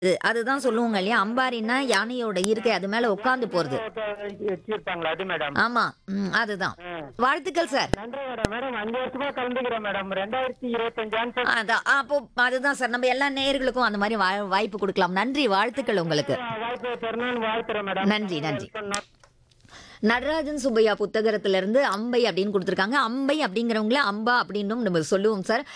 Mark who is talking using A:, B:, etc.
A: அதுதான் சொல்லுவோங்க இல்லையா? அம்பாரின்னா யானையோட இருக்கை அது மேல உட்கார்ந்து போறது.
B: வச்சிருப்பாங்களா அது மேடம்?
A: ஆமா. அதுதான்.
B: ஆ.
A: வாழ்த்துக்கள் சார்.
B: நன்றி மேடம். மேடம் 5 வருஷமா கலந்துக்கிறேன் மேடம். 2025 ஆன்சர்
A: அதான். அப்போ அதுதான் சார். நம்ம எல்லா நேயர்களுக்கும் அந்த மாரி வாய்ப்பு குடுக்கலாம். நன்றி. வாழ்த்துக்கள் உங்களுக்கு.
B: வாய்ப்பு தரணும்னு வாழ்த்துறேன் மேடம்.
A: நன்றி, நன்றி.
B: ஹெல்ப் பண்ணணும்.
A: நடராஜன் சுப்பையா புத்தகத்திலிருந்து அம்பை அப்படின்னு குடுத்துருக்காங்க. அம்பை அப்படிங்கிறவங்கள அம்பா அப்படின்னும் நம்ம சொல்லுவோம் சார்.